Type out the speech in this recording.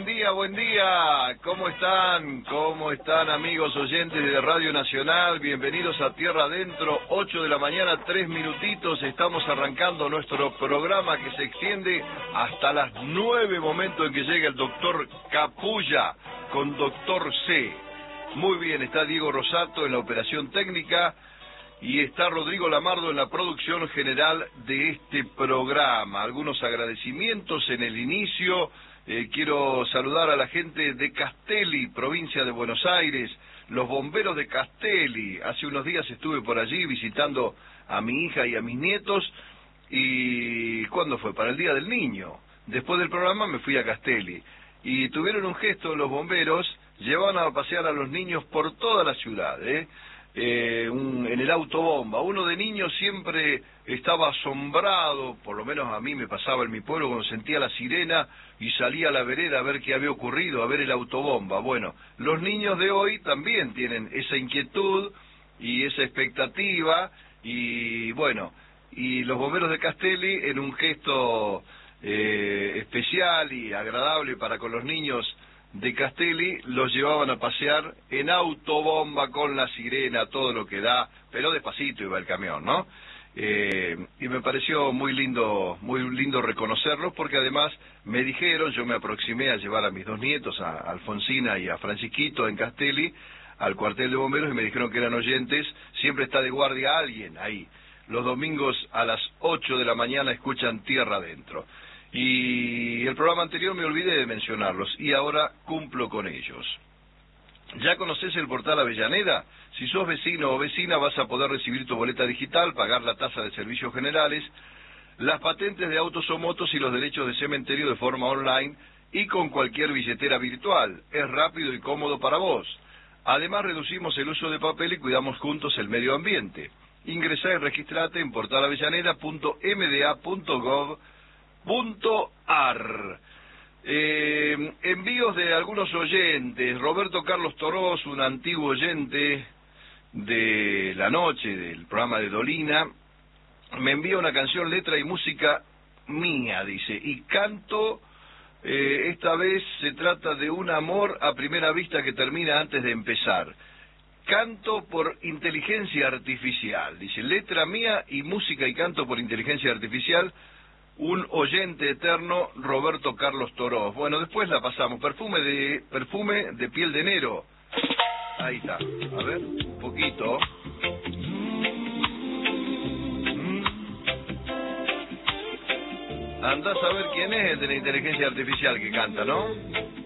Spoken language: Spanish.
Buen día. ¿Cómo están? ¿Cómo están, amigos oyentes de Radio Nacional? Bienvenidos a Tierra Adentro, 8 de la mañana, 3 minutitos. Estamos arrancando nuestro programa que se extiende hasta las 9, momento en que llega el doctor Capulla con Doctor C. Muy bien, está Diego Rosato en la operación técnica y está Rodrigo Lamardo en la producción general de este programa. Algunos agradecimientos en el inicio. Quiero saludar a la gente de Castelli, provincia de Buenos Aires, los bomberos de Castelli. Hace unos días estuve por allí visitando a mi hija y a mis nietos. ¿Y cuándo fue? Para el Día del Niño. Después del programa me fui a Castelli. Y tuvieron un gesto los bomberos, llevaban a pasear a los niños por toda la ciudad, en el autobomba. Uno de niño siempre estaba asombrado, por lo menos a mí me pasaba en mi pueblo, cuando sentía la sirena y salía a la vereda a ver qué había ocurrido, a ver el autobomba. Bueno, los niños de hoy también tienen esa inquietud y esa expectativa, y bueno, y los bomberos de Castelli, en un gesto especial y agradable para con los niños de Castelli, los llevaban a pasear en autobomba con la sirena, todo lo que da, pero despacito iba el camión, ¿no? Y me pareció muy lindo reconocerlos, porque además me dijeron, yo me aproximé a llevar a mis dos nietos, a Alfonsina y a Francisquito en Castelli, al cuartel de bomberos, y me dijeron que eran oyentes. Siempre está de guardia alguien ahí. Los domingos a las 8 de la mañana escuchan Tierra Adentro. Y el programa anterior me olvidé de mencionarlos, y ahora cumplo con ellos. ¿Ya conoces el portal Avellaneda? Si sos vecino o vecina, vas a poder recibir tu boleta digital, pagar la tasa de servicios generales, las patentes de autos o motos y los derechos de cementerio de forma online y con cualquier billetera virtual. Es rápido y cómodo para vos. Además, reducimos el uso de papel y cuidamos juntos el medio ambiente. Ingresá y registrate en portalavellaneda.mda.gov.ar. Envíos de algunos oyentes. Roberto Carlos Torós, un antiguo oyente de la noche del programa de Dolina, me envía una canción, letra y música mía, dice, y canto. Esta vez se trata de un amor a primera vista que termina antes de empezar. Canto por inteligencia artificial, dice, letra mía y música y canto por inteligencia artificial. Un oyente eterno, Roberto Carlos Torós. Bueno, después la pasamos. Perfume de piel de enero. Ahí está. A ver, un poquito. Andás a ver quién es el de la inteligencia artificial que canta, ¿no?